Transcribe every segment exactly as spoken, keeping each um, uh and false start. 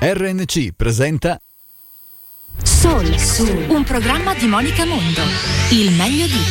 R N C presenta Soul, Soul, un programma di Monica Mondo. Il meglio di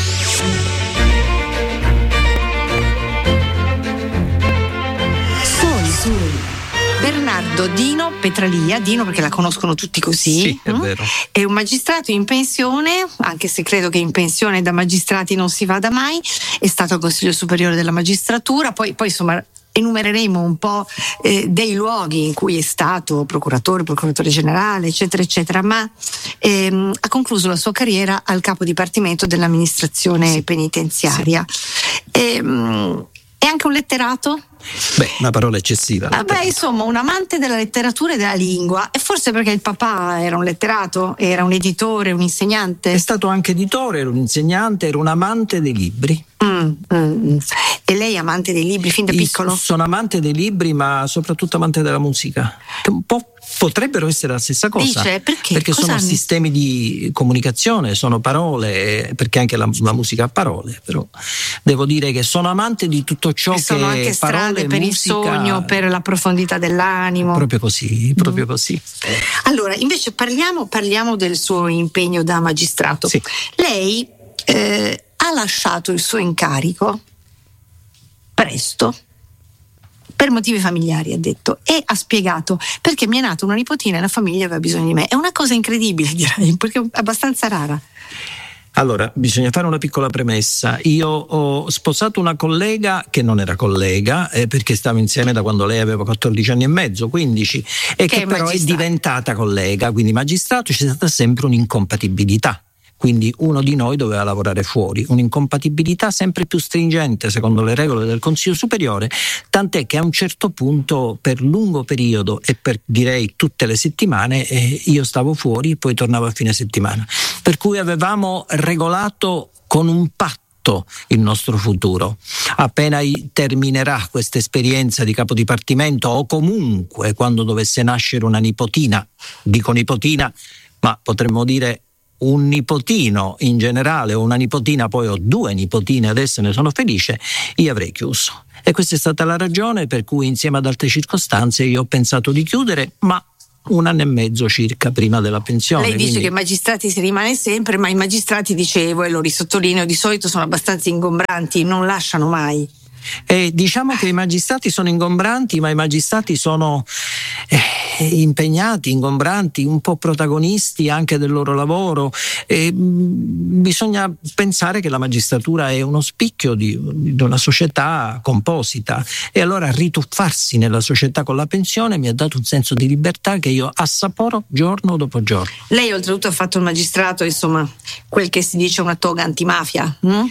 Soul, Soul. Bernardo Dino Petralia, Dino perché la conoscono tutti così. Sì, è vero. È un magistrato in pensione, anche se credo che in pensione da magistrati non si vada mai. È stato al Consiglio Superiore della Magistratura, poi, poi insomma enumereremo un po' eh, dei luoghi in cui è stato procuratore, procuratore generale, eccetera, eccetera, ma ehm, ha concluso la sua carriera al capo dipartimento dell'amministrazione sì. penitenziaria. Ehm, è anche un letterato? Beh, una parola eccessiva. Vabbè, insomma, un amante della letteratura e della lingua, e forse perché il papà era un letterato, era un editore, un insegnante. È stato anche editore, era un insegnante, era un amante dei libri. Mm, mm. E lei è amante dei libri fin da piccolo? Io sono amante dei libri, ma soprattutto amante della musica, che un po' potrebbero essere la stessa cosa. Dice, perché? Perché Cosa sono hanno? sistemi di comunicazione, sono parole, perché anche la, la musica ha parole, però devo dire che sono amante di tutto ciò che che sono anche strade parole, per musica, il sogno, per la profondità dell'animo. Proprio così, proprio mm. così. Allora, invece parliamo, parliamo del suo impegno da magistrato. Sì. Lei eh, ha lasciato il suo incarico presto per motivi familiari, ha detto, e ha spiegato perché mi è nata una nipotina e la famiglia aveva bisogno di me. È una cosa incredibile, direi, perché è abbastanza rara. Allora, bisogna fare una piccola premessa. Io ho sposato una collega che non era collega, eh, perché stavo insieme da quando lei aveva quattordici anni e mezzo, quindici, e che, che però magistrato. È diventata collega, quindi magistrato. C'è stata sempre un'incompatibilità. Quindi uno di noi doveva lavorare fuori, un'incompatibilità sempre più stringente secondo le regole del Consiglio Superiore, tant'è che a un certo punto per lungo periodo e per direi tutte le settimane eh, io stavo fuori, poi tornavo a fine settimana, per cui avevamo regolato con un patto il nostro futuro. Appena terminerà questa esperienza di capo dipartimento, o comunque quando dovesse nascere una nipotina, dico nipotina, ma potremmo dire un nipotino in generale, o una nipotina, poi ho due nipotine, adesso ne sono felice, io avrei chiuso. E questa è stata la ragione per cui insieme ad altre circostanze io ho pensato di chiudere, ma un anno e mezzo circa prima della pensione. Lei dice quindi... che magistrati si rimane sempre, ma i magistrati, dicevo, e lo risottolineo, di solito sono abbastanza ingombranti, non lasciano mai. E diciamo che i magistrati sono ingombranti, ma i magistrati sono eh, impegnati, ingombranti, un po' protagonisti anche del loro lavoro. E, mh, bisogna pensare che la magistratura è uno spicchio di, di una società composita, e allora rituffarsi nella società con la pensione mi ha dato un senso di libertà che io assaporo giorno dopo giorno. Lei oltretutto ha fatto il magistrato, insomma, quel che si dice una toga antimafia. Hm?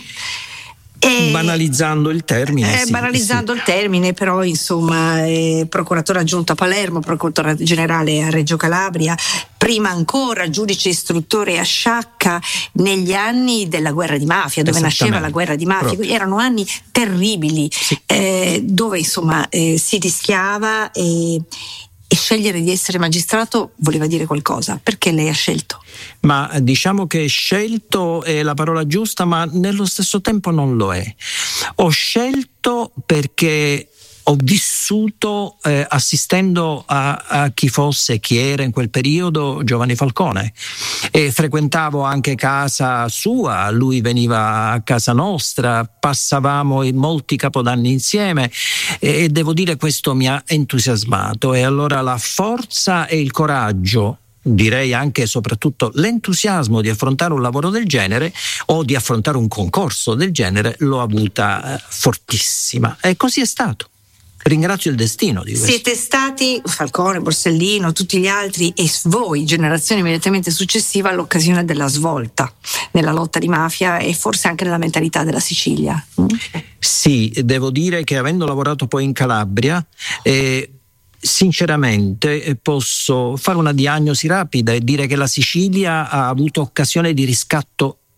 E, banalizzando il termine eh, sì, banalizzando sì. il termine, però insomma è procuratore aggiunto a Palermo, procuratore generale a Reggio Calabria, prima ancora giudice istruttore a Sciacca negli anni della guerra di mafia, dove nasceva la guerra di mafia. Proprio. Erano anni terribili, sì. eh, dove insomma eh, si rischiava, e, e scegliere di essere magistrato voleva dire qualcosa. Perché lei ha scelto? Ma diciamo che scelto è la parola giusta, ma nello stesso tempo non lo è. Ho scelto perché ho vissuto eh, assistendo a, a chi fosse, chi era in quel periodo Giovanni Falcone, e frequentavo anche casa sua, lui veniva a casa nostra, passavamo in molti capodanni insieme, e, e devo dire questo mi ha entusiasmato. E allora la forza e il coraggio, direi anche e soprattutto l'entusiasmo di affrontare un lavoro del genere o di affrontare un concorso del genere l'ho avuta eh, fortissima, e così è stato. Ringrazio il destino di questo. Siete stati, Falcone, Borsellino, tutti gli altri, e voi, generazione immediatamente successiva, l'occasione della svolta nella lotta di mafia e forse anche nella mentalità della Sicilia. Mm? Sì, devo dire che avendo lavorato poi in Calabria, eh, sinceramente posso fare una diagnosi rapida e dire che la Sicilia ha avuto occasione di riscatto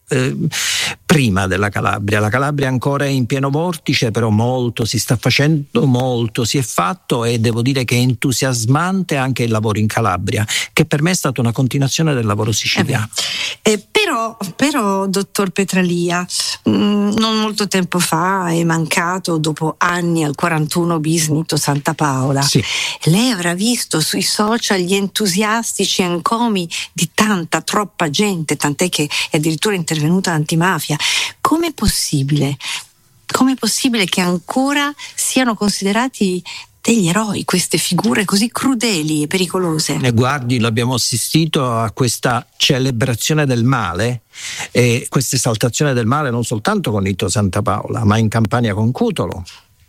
eh, prima della Calabria. La Calabria ancora è in pieno vortice, però molto si sta facendo, molto si è fatto, e devo dire che è entusiasmante anche il lavoro in Calabria, che per me è stata una continuazione del lavoro siciliano. Eh, eh, però, però, dottor Petralia, mh, non molto tempo fa è mancato, dopo anni, al quarantuno bis Nitto Santa Paola. Sì. Lei avrà visto sui social gli entusiastici encomi di tanta, troppa gente, tant'è che è addirittura intervenuta l'antimafia. Com'è possibile? Com'è possibile che ancora siano considerati degli eroi queste figure così crudeli e pericolose? E guardi, l'abbiamo assistito a questa celebrazione del male e questa esaltazione del male non soltanto con Nitto Santa Paola, ma in Campania con Cutolo,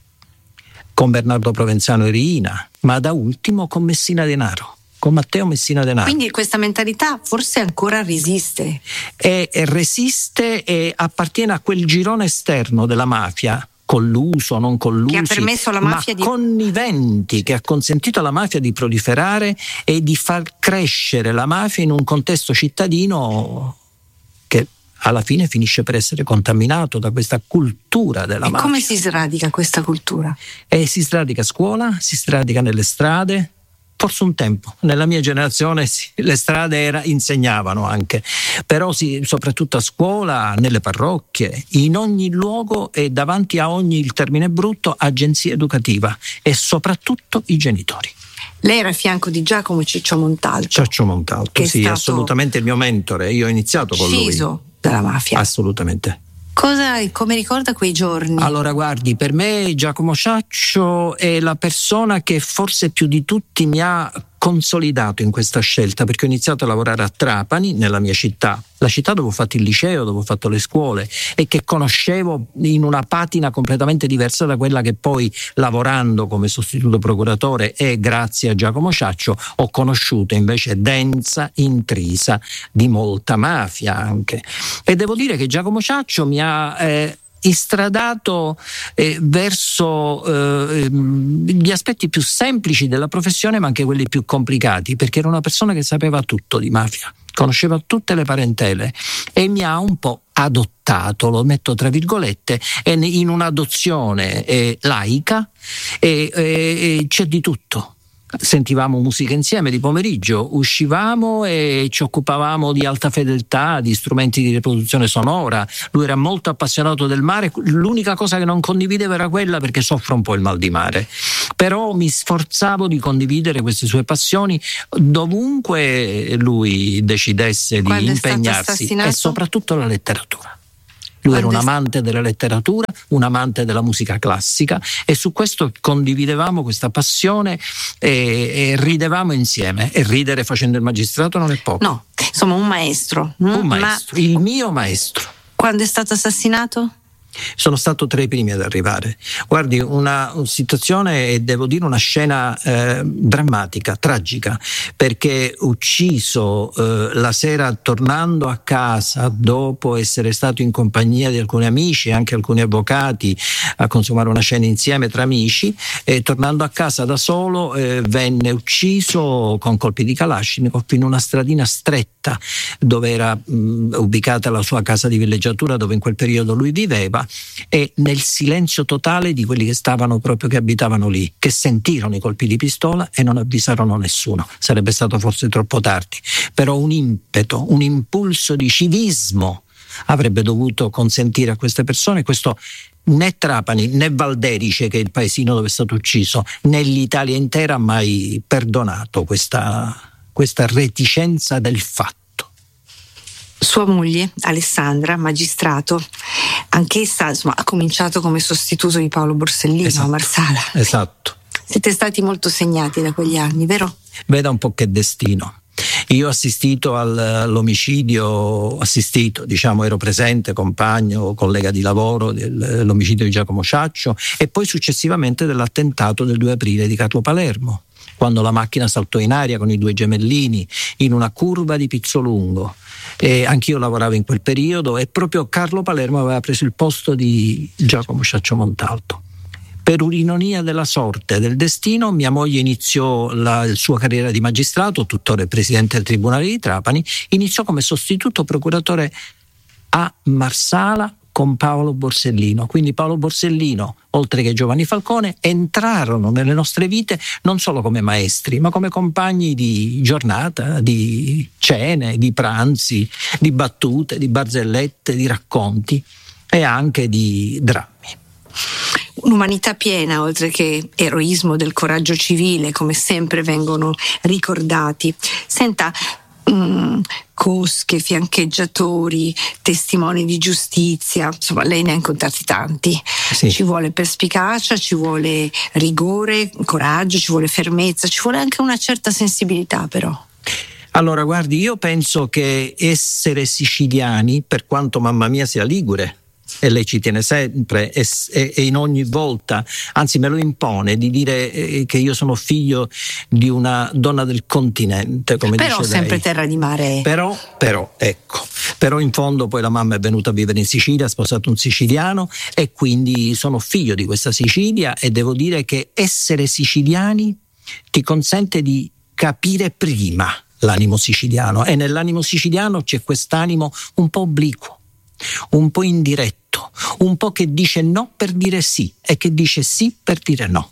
con Bernardo Provenzano e Riina, ma da ultimo con Messina Denaro, con Matteo Messina Denaro. Quindi questa mentalità forse ancora resiste. E, e resiste e appartiene a quel girone esterno della mafia, colluso, non collusi, che ha permesso alla mafia ma di... conniventi, che ha consentito alla mafia di proliferare e di far crescere la mafia in un contesto cittadino che alla fine finisce per essere contaminato da questa cultura della e mafia. Come si sradica questa cultura? E si sradica a scuola, si sradica nelle strade. Forse un tempo, nella mia generazione sì, le strade era, insegnavano anche, però sì, soprattutto a scuola, nelle parrocchie, in ogni luogo e davanti a ogni, il termine brutto, agenzia educativa, e soprattutto i genitori. Lei era a fianco di Giacomo Ciccio Montalto. Ciccio Montalto, che sì, è stato assolutamente il mio mentore, io ho iniziato con lui. Ucciso dalla mafia. Assolutamente. Cosa, come ricorda quei giorni? Allora guardi, per me Giacomo Ciaccio è la persona che forse più di tutti mi ha consolidato in questa scelta, perché ho iniziato a lavorare a Trapani, nella mia città, la città dove ho fatto il liceo, dove ho fatto le scuole, e che conoscevo in una patina completamente diversa da quella che poi, lavorando come sostituto procuratore e grazie a Giacomo Ciaccio, ho conosciuto invece densa, intrisa di molta mafia anche. E devo dire che Giacomo Ciaccio mi ha eh, istradato eh, verso eh, gli aspetti più semplici della professione, ma anche quelli più complicati, perché era una persona che sapeva tutto di mafia, conosceva tutte le parentele e mi ha un po' adottato, lo metto tra virgolette, in un'adozione eh, laica, e, e, e c'è di tutto. Sentivamo musica insieme di pomeriggio, uscivamo e ci occupavamo di alta fedeltà, di strumenti di riproduzione sonora. Lui era molto appassionato del mare, l'unica cosa che non condivideva era quella, perché soffro un po' il mal di mare, però mi sforzavo di condividere queste sue passioni dovunque lui decidesse di Quando impegnarsi, e soprattutto la letteratura. Lui Quando era un amante della letteratura, un amante della musica classica, e su questo condividevamo questa passione e, e ridevamo insieme. E ridere facendo il magistrato non è poco. No, insomma un maestro. Un maestro, Ma il mio maestro. quando è stato assassinato? Sono stato tra i primi ad arrivare. Guardi, una, una situazione, e devo dire una scena eh, drammatica, tragica, perché ucciso eh, la sera tornando a casa dopo essere stato in compagnia di alcuni amici e anche alcuni avvocati a consumare una cena insieme tra amici, e tornando a casa da solo eh, venne ucciso con colpi di Kalashnikov in una stradina stretta dove era mh, ubicata la sua casa di villeggiatura, dove in quel periodo lui viveva, e nel silenzio totale di quelli che stavano proprio, che abitavano lì, che sentirono i colpi di pistola e non avvisarono nessuno. Sarebbe stato forse troppo tardi, però un impeto, un impulso di civismo avrebbe dovuto consentire a queste persone questo. Né Trapani né Valderice, che è il paesino dove è stato ucciso, né l'Italia intera ha mai perdonato questa, questa reticenza del fatto. Sua moglie, Alessandra, magistrato, anch'essa insomma, ha cominciato come sostituto di Paolo Borsellino, esatto, a Marsala. Esatto. Siete stati molto segnati da quegli anni, vero? Veda un po' che destino. Io ho assistito all'omicidio, assistito, diciamo, ero presente, compagno, collega di lavoro dell'omicidio di Giacomo Ciaccio, e poi successivamente dell'attentato del due aprile di Carlo Palermo, quando la macchina saltò in aria con i due gemellini in una curva di Pizzolungo. E anch'io lavoravo in quel periodo, e proprio Carlo Palermo aveva preso il posto di Giacomo Ciaccio Montalto. Per un'ironia della sorte, del destino, mia moglie iniziò la sua carriera di magistrato, tuttora presidente del Tribunale di Trapani, iniziò come sostituto procuratore a Marsala con Paolo Borsellino. Quindi Paolo Borsellino, oltre che Giovanni Falcone, entrarono nelle nostre vite non solo come maestri, ma come compagni di giornata, di cene, di pranzi, di battute, di barzellette, di racconti e anche di drammi. Un'umanità piena, oltre che eroismo del coraggio civile, come sempre vengono ricordati. Senta, Mm, cosche, fiancheggiatori, testimoni di giustizia, insomma lei ne ha incontrati tanti. Sì. Ci vuole perspicacia, ci vuole rigore, coraggio, ci vuole fermezza, ci vuole anche una certa sensibilità, però. Allora guardi, io penso che essere siciliani, per quanto mamma mia sia ligure, e lei ci tiene sempre e, e, e in ogni volta, anzi me lo impone, di dire eh, che io sono figlio di una donna del continente, come però dice sempre lei. Terra di mare. Però, però, ecco, però in fondo poi la mamma è venuta a vivere in Sicilia, ha sposato un siciliano e quindi sono figlio di questa Sicilia, e devo dire che essere siciliani ti consente di capire prima l'animo siciliano, e nell'animo siciliano c'è quest'animo un po' obliquo, un po' indiretto, un po' che dice no per dire sì e che dice sì per dire no.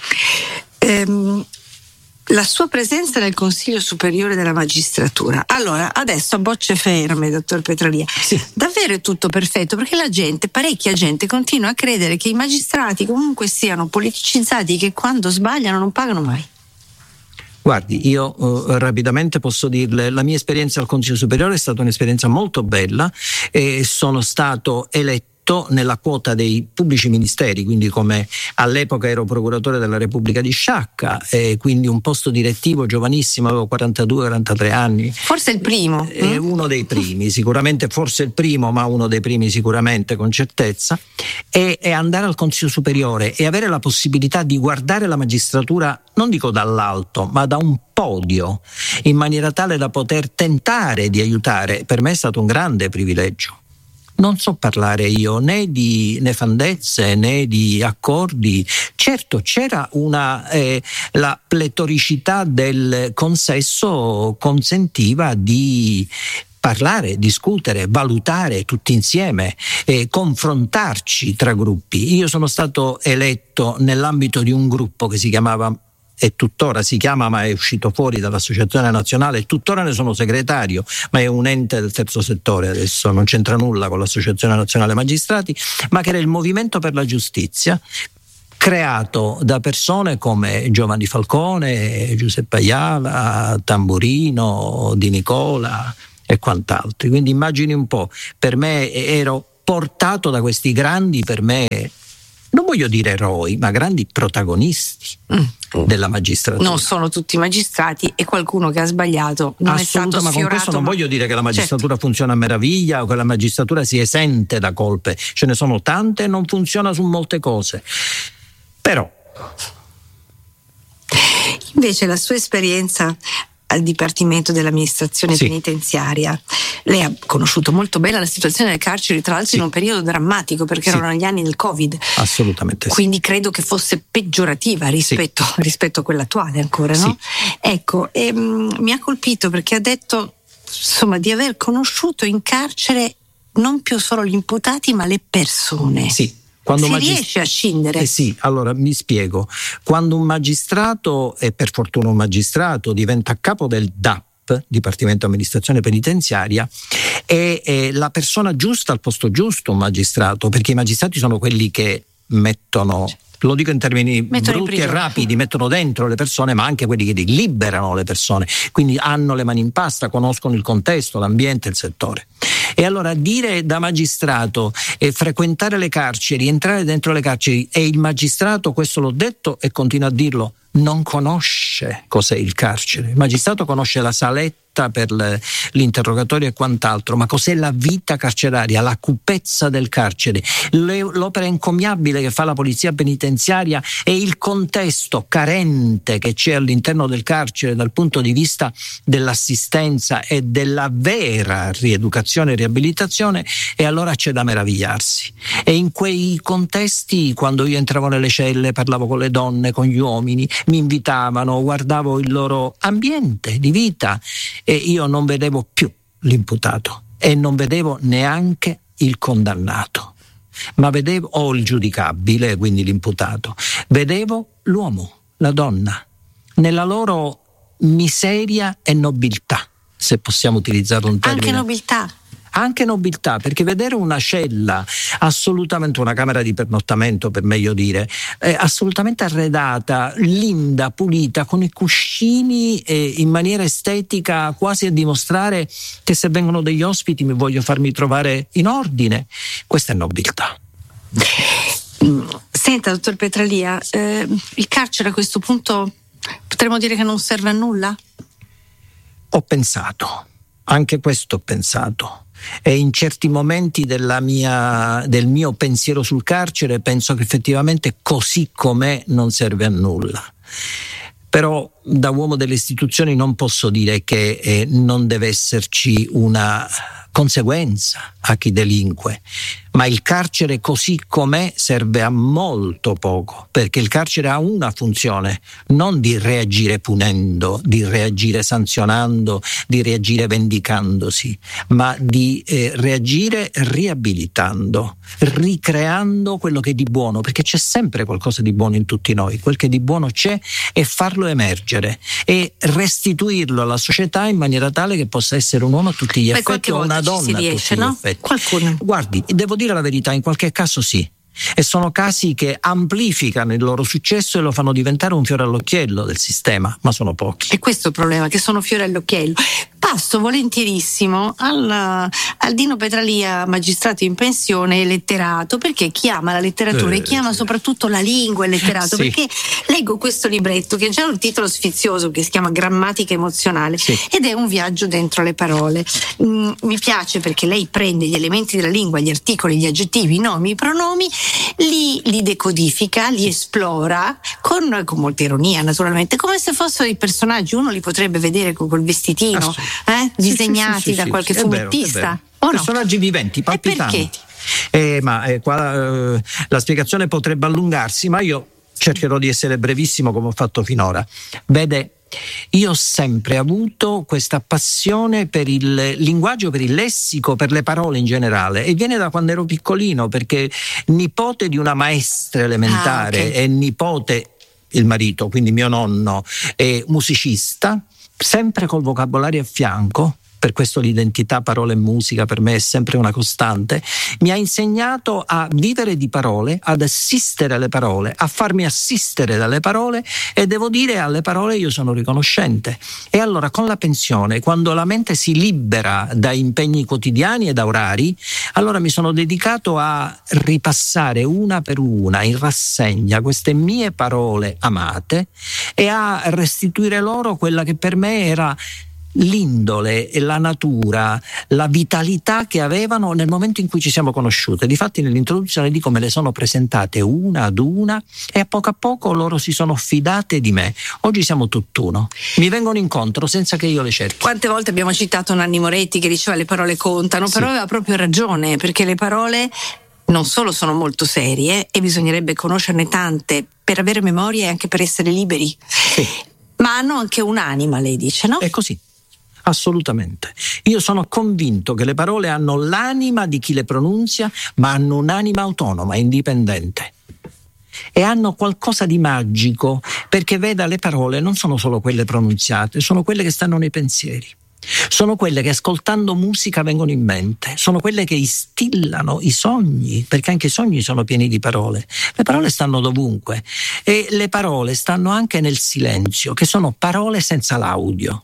Ehm, la sua presenza nel Consiglio Superiore della Magistratura. Allora, adesso a bocce ferme, dottor Petralia, sì. Davvero è tutto perfetto, perché la gente, parecchia gente, continua a credere che i magistrati comunque siano politicizzati, che quando sbagliano non pagano mai. Guardi, io uh, rapidamente posso dirle, la mia esperienza al Consiglio Superiore è stata un'esperienza molto bella, e sono stato eletto nella quota dei pubblici ministeri, quindi come all'epoca ero procuratore della Repubblica di Sciacca, e quindi un posto direttivo giovanissimo, avevo quarantadue quarantatré anni. Forse il primo. Eh, mm? Uno dei primi, sicuramente, forse il primo, ma uno dei primi sicuramente, con certezza, e, e andare al Consiglio Superiore e avere la possibilità di guardare la magistratura, non dico dall'alto, ma da un podio, in maniera tale da poter tentare di aiutare, per me è stato un grande privilegio. Non so parlare io né di nefandezze né di accordi. Certo, c'era una eh, la pletoricità del consesso consentiva di parlare, discutere, valutare tutti insieme, eh, confrontarci tra gruppi. Io sono stato eletto nell'ambito di un gruppo che si chiamava, e tuttora si chiama, ma è uscito fuori dall'Associazione Nazionale, tuttora ne sono segretario, ma è un ente del terzo settore adesso, non c'entra nulla con l'Associazione Nazionale Magistrati, ma che era il Movimento per la Giustizia, creato da persone come Giovanni Falcone, Giuseppe Ayala, Tamburino, Di Nicola e quant'altri. Quindi immagini un po', per me ero portato da questi grandi, per me, non voglio dire eroi, ma grandi protagonisti mm. della magistratura. Non sono tutti magistrati, e qualcuno che ha sbagliato non è stato sfiorato. Ma con questo non ma... voglio dire che la magistratura certo. funziona a meraviglia o che la magistratura si esente da colpe. Ce ne sono tante e non funziona su molte cose. Però invece la sua esperienza al Dipartimento dell'Amministrazione sì. Penitenziaria, lei ha conosciuto molto bene la situazione delle carceri, tra l'altro sì. in un periodo drammatico, perché sì. erano gli anni del Covid. Assolutamente sì. Quindi credo che fosse peggiorativa rispetto, sì. rispetto a quella attuale ancora, no? Sì. Ecco, e, um, mi ha colpito perché ha detto, insomma, di aver conosciuto in carcere non più solo gli imputati, ma le persone. Sì. Quando si magist- riesce a scindere? Eh sì, allora mi spiego. Quando un magistrato, e per fortuna un magistrato, diventa capo del D A P, Dipartimento Amministrazione Penitenziaria, è, è la persona giusta al posto giusto, un magistrato, perché i magistrati sono quelli che mettono... Lo dico in termini mettono brutti e rapidi, mettono dentro le persone, ma anche quelli che liberano le persone, quindi hanno le mani in pasta, conoscono il contesto, l'ambiente, il settore. E allora dire da magistrato, eh, frequentare le carceri, entrare dentro le carceri, e il magistrato, questo l'ho detto e continuo a dirlo, non conosce cos'è il carcere. Il magistrato conosce la saletta per l'interrogatorio e quant'altro, ma cos'è la vita carceraria, la cupezza del carcere, l'opera encomiabile che fa la polizia penitenziaria e il contesto carente che c'è all'interno del carcere dal punto di vista dell'assistenza e della vera rieducazione e riabilitazione, e allora c'è da meravigliarsi. E in quei contesti, quando io entravo nelle celle, parlavo con le donne, con gli uomini, mi invitavano, guardavo il loro ambiente di vita, e io non vedevo più l'imputato, e non vedevo neanche il condannato, ma vedevo, o il giudicabile, quindi l'imputato, vedevo l'uomo, la donna, nella loro miseria e nobiltà, se possiamo utilizzare un termine. Anche nobiltà. Anche nobiltà, perché vedere una cella assolutamente, una camera di pernottamento per meglio dire, eh, assolutamente arredata, linda, pulita, con i cuscini eh, in maniera estetica, quasi a dimostrare che se vengono degli ospiti mi voglio farmi trovare in ordine, questa è nobiltà. Senta, dottor Petralia, eh, il carcere a questo punto potremmo dire che non serve a nulla? Ho pensato, anche questo ho pensato. E in certi momenti della mia, del mio pensiero sul carcere penso che effettivamente così com'è non serve a nulla. Però da uomo delle istituzioni non posso dire che eh, non deve esserci una conseguenza a chi delinque, ma il carcere così com'è serve a molto poco, perché il carcere ha una funzione, non di reagire punendo, di reagire sanzionando, di reagire vendicandosi, ma di eh, reagire riabilitando, ricreando quello che è di buono, perché c'è sempre qualcosa di buono in tutti noi, quel che di buono c'è, e farlo emergere e restituirlo alla società in maniera tale che possa essere un uomo a tutti gli Beh, effetti o una donna riesce, a tutti no? gli effetti. Qualcuno. Guardi, devo dire la verità, in qualche caso sì. E sono casi che amplificano il loro successo e lo fanno diventare un fiore all'occhiello del sistema, ma sono pochi. E questo è il problema, che sono fiore all'occhiello. Passo volentierissimo al, al Dino Petralia, magistrato in pensione e letterato, perché chi ama la letteratura eh, e chi ama sì. soprattutto la lingua e il letterato, Sì. perché leggo questo libretto che ha già un titolo sfizioso che si chiama Grammatica emozionale, Sì. ed è un viaggio dentro le parole. Mm, mi piace perché lei prende gli elementi della lingua, gli articoli, gli aggettivi, i nomi, i pronomi, li, li decodifica, li esplora con, con molta ironia naturalmente, come se fossero i personaggi, uno li potrebbe vedere con quel vestitino eh, Sì, disegnati sì, sì, da sì, qualche sì, è vero, fumettista. è vero. O no? Personaggi viventi, palpitanti. E perché? Eh, ma eh, qua eh, la spiegazione potrebbe allungarsi, ma io cercherò di essere brevissimo come ho fatto finora. Vede, io ho sempre avuto questa passione per il linguaggio, per il lessico, per le parole in generale, e viene da quando ero piccolino, perché nipote di una maestra elementare Ah, ok. e nipote, il marito, quindi mio nonno, è musicista, sempre col vocabolario a fianco. Per questo l'identità parole e musica per me è sempre una costante, mi ha insegnato a vivere di parole, ad assistere alle parole, a farmi assistere dalle parole, e devo dire alle parole io sono riconoscente. E allora con la pensione, quando la mente si libera da impegni quotidiani e da orari, allora mi sono dedicato a ripassare una per una in rassegna queste mie parole amate e a restituire loro quella che per me era l'indole e la natura, la vitalità che avevano nel momento in cui ci siamo conosciute. Difatti nell'introduzione dico me le sono presentate una ad una e a poco a poco loro si sono fidate di me. Oggi siamo tutt'uno, mi vengono incontro senza che io le cerchi. Quante volte abbiamo citato Nanni Moretti che diceva le parole contano, Sì. però aveva proprio ragione, perché le parole non solo sono molto serie e bisognerebbe conoscerne tante per avere memoria e anche per essere liberi, Sì. ma hanno anche un'anima, lei dice, no? È così. Assolutamente. Io sono convinto che le parole hanno l'anima di chi le pronunzia, ma hanno un'anima autonoma, indipendente. E hanno qualcosa di magico, perché veda, le parole non sono solo quelle pronunziate, sono quelle che stanno nei pensieri. Sono quelle che ascoltando musica vengono in mente, sono quelle che instillano i sogni, perché anche i sogni sono pieni di parole. Le parole stanno dovunque e le parole stanno anche nel silenzio, che sono parole senza l'audio.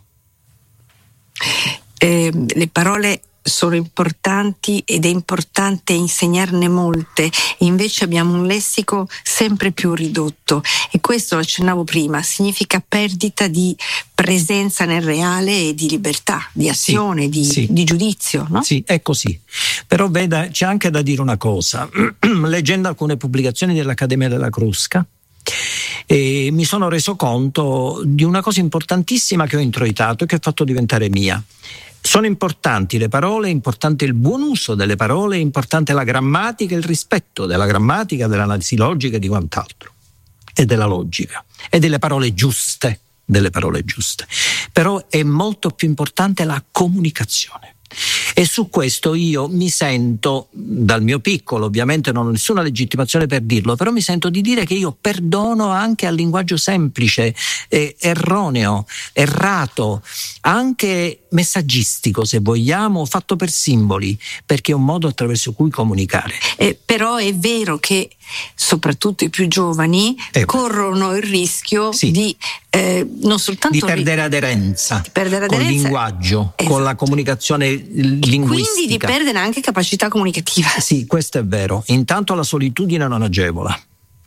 Eh, le parole sono importanti ed è importante insegnarne molte, invece abbiamo un lessico sempre più ridotto, e questo, lo accennavo prima, significa perdita di presenza nel reale e di libertà, di azione, Sì, di, sì. di giudizio, no? Sì, è così. Però veda, c'è anche da dire una cosa. Leggendo alcune pubblicazioni dell'Accademia della Crusca, e mi sono reso conto di una cosa importantissima che ho introitato e che ho fatto diventare mia. Sono importanti le parole, è importante il buon uso delle parole, è importante la grammatica, il rispetto della grammatica, dell'analisi logica e di quant'altro, e della logica, e delle parole giuste, delle parole giuste. Però è molto più importante la comunicazione. E su questo io mi sento, dal mio piccolo, ovviamente non ho nessuna legittimazione per dirlo, però mi sento di dire che io perdono anche al linguaggio semplice, eh, erroneo, errato, anche messaggistico se vogliamo, fatto per simboli, perché è un modo attraverso cui comunicare. Eh, però è vero che soprattutto i più giovani eh, corrono il rischio sì. di eh, non soltanto di perdere aderenza, di perdere col aderenza, linguaggio, esatto. con la comunicazione linguistica. Quindi di perdere anche capacità comunicativa. Sì, questo è vero. Intanto la solitudine non agevola.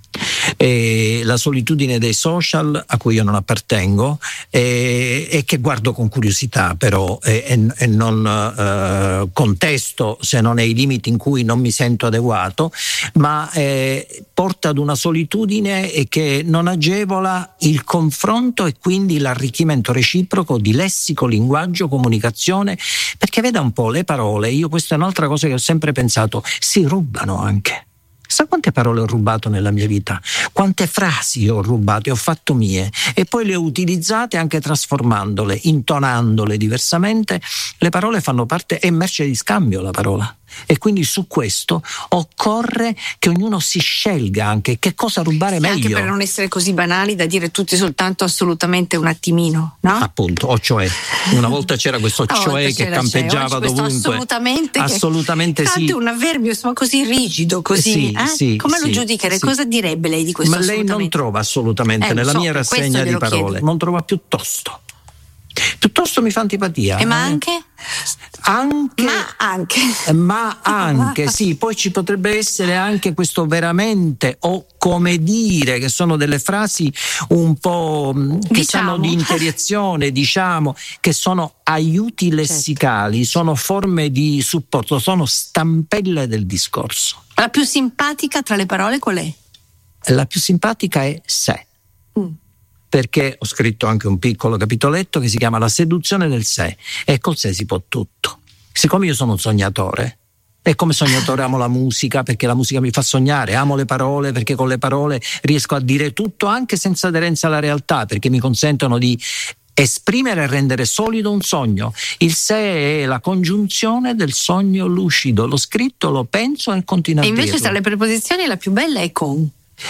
E la solitudine dei social a cui io non appartengo e, e che guardo con curiosità però e, e, e non eh, contesto se non nei limiti in cui non mi sento adeguato, ma eh, porta ad una solitudine che non agevola il confronto e quindi l'arricchimento reciproco di lessico, linguaggio, comunicazione, perché veda un po' le parole, io questa è un'altra cosa che ho sempre pensato, si rubano anche. Sa quante parole ho rubato nella mia vita? Quante frasi ho rubato e ho fatto mie e poi le ho utilizzate anche trasformandole, intonandole diversamente. Le parole fanno parte, è merce di scambio la parola. E quindi su questo occorre che ognuno si scelga anche che cosa rubare sì, meglio. Anche per non essere così banali da dire tutti soltanto assolutamente un attimino, no? Appunto, o cioè. Una volta c'era questo no, cioè che campeggiava dovunque. Assolutamente, assolutamente che, sì. un avverbio insomma, così rigido, così. Sì, eh? sì, Come sì, lo giudicherei? sì. Cosa direbbe lei di questo? Ma lei non trova assolutamente eh, nella so, mia rassegna di parole, chiedo. Non trova piuttosto. Piuttosto mi fa antipatia. E ma eh? anche? Anche, ma anche, ma anche sì, poi ci potrebbe essere anche questo veramente o come dire, che sono delle frasi un po' che diciamo. sono di interiezione, diciamo, che sono aiuti lessicali, certo. Sono forme di supporto, sono stampelle del discorso. La più simpatica tra le parole qual è? La più simpatica è sé. Mm. Perché ho scritto anche un piccolo capitoletto che si chiama La seduzione del sé, e col sé si può tutto. Siccome io sono un sognatore, e come sognatore amo la musica perché la musica mi fa sognare, amo le parole perché con le parole riesco a dire tutto anche senza aderenza alla realtà, perché mi consentono di esprimere e rendere solido un sogno. Il sé è la congiunzione del sogno lucido, l'ho scritto, lo penso e continuo a dirlo. E invece tra le preposizioni la più bella è con.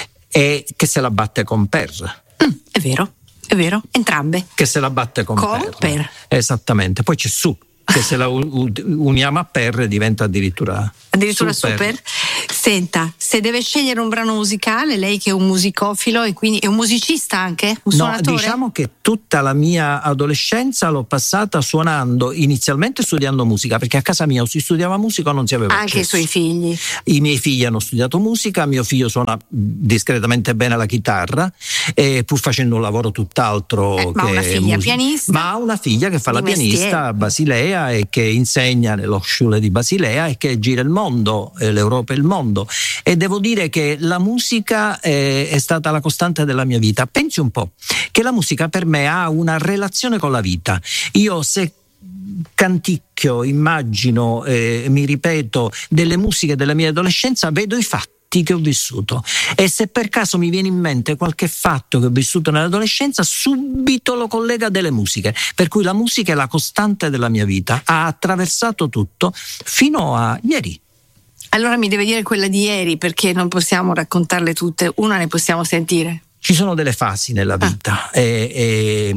E che se la batte con per. Mm, è vero, è vero, entrambe. Che se la batte con, con per. per. Esattamente, poi c'è su, che se la uniamo a per diventa addirittura addirittura super. super. Senta, se deve scegliere un brano musicale, lei che è un musicofilo e quindi è un musicista anche, un no, suonatore? Diciamo che tutta la mia adolescenza l'ho passata suonando, inizialmente studiando musica, perché a casa mia o si studiava musica o non si aveva anche accesso. I suoi figli? I miei figli hanno studiato musica, mio figlio suona discretamente bene la chitarra, e pur facendo un lavoro tutt'altro eh, che ma una figlia musica. pianista? Ma ha una figlia che fa di la pianista mestiere. a Basilea e che insegna nello Schule di Basilea e che gira il mondo, eh, l'Europa e il mondo. E devo dire che la musica eh, è stata la costante della mia vita. Pensi un po' che la musica per me ha una relazione con la vita. Io se canticchio, immagino, eh, mi ripeto delle musiche della mia adolescenza, vedo i fatti che ho vissuto, e se per caso mi viene in mente qualche fatto che ho vissuto nell'adolescenza, subito lo collega a delle musiche, per cui la musica è la costante della mia vita, ha attraversato tutto fino a ieri. Allora mi deve dire quella di ieri, perché non possiamo raccontarle tutte, una ne possiamo sentire. Ci sono delle fasi nella vita, ah. e, e,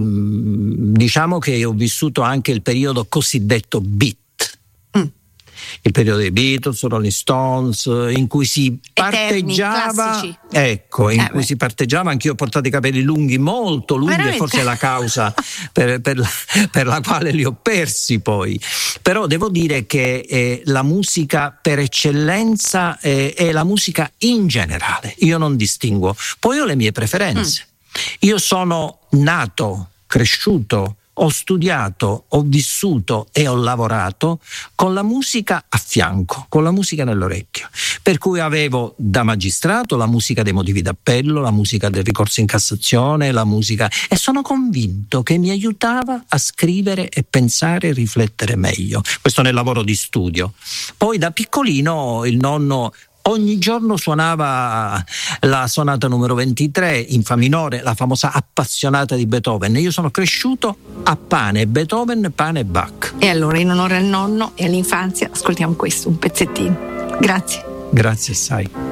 diciamo che ho vissuto anche il periodo cosiddetto beat, mm. il periodo dei Beatles, Rolling Stones, in cui si parteggiava, Eterni, ecco, in eh, cui beh. si parteggiava. Anch'io ho portato i capelli lunghi, molto lunghi, veramente? E forse è la causa per, per, la, per la quale li ho persi poi. Però devo dire che eh, la musica per eccellenza eh, è la musica in generale, io non distinguo. Poi ho le mie preferenze. Mm. Io sono nato, cresciuto, ho studiato, ho vissuto e ho lavorato con la musica a fianco, con la musica nell'orecchio, per cui avevo da magistrato la musica dei motivi d'appello, la musica del ricorso in Cassazione, la musica, e sono convinto che mi aiutava a scrivere e pensare e riflettere meglio. Questo nel lavoro di studio. Poi da piccolino il nonno ogni giorno suonava la sonata numero ventitré in fa minore, la famosa appassionata di Beethoven. Io sono cresciuto a pane, Beethoven, pane e Bach. E allora, in onore al nonno e all'infanzia, ascoltiamo questo, un pezzettino. Grazie. Grazie assai.